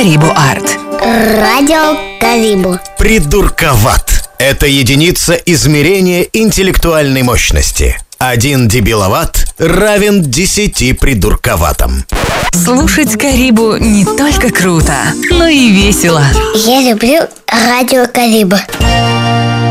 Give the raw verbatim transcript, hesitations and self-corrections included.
Карибу Арт. Радио Карибу. Придурковат. Это единица измерения интеллектуальной мощности. Один дебиловат равен десяти придурковатам. Слушать Карибу не только круто, но и весело. Я люблю Радио Карибу.